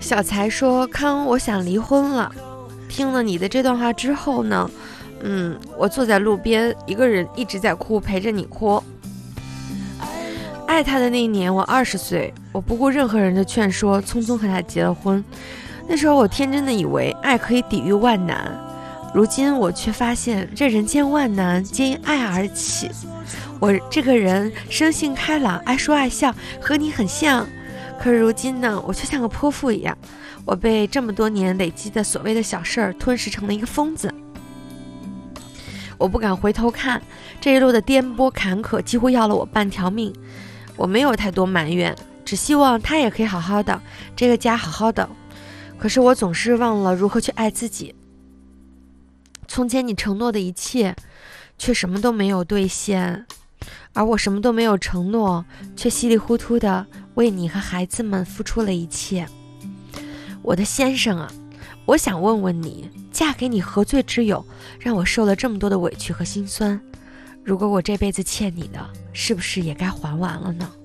小才说，康，我想离婚了。听了你的这段话之后呢，我坐在路边一个人一直在哭，陪着你哭。爱他的那一年我20岁，我不顾任何人的劝说，匆匆和他结了婚。那时候我天真的以为爱可以抵御万难，如今我却发现这人间万难皆因爱而起。我这个人生性开朗，爱说爱笑，和你很像，可是如今呢，我却像个泼妇一样，我被这么多年累积的所谓的小事儿吞噬成了一个疯子。我不敢回头看，这一路的颠簸坎坷几乎要了我半条命。我没有太多埋怨，只希望他也可以好好的，这个家好好的。可是我总是忘了如何去爱自己。从前你承诺的一切，却什么都没有兑现，而我什么都没有承诺，却稀里糊涂的为你和孩子们付出了一切。我的先生啊，我想问问你，嫁给你何罪之有，让我受了这么多的委屈和心酸？如果我这辈子欠你的，是不是也该还完了呢？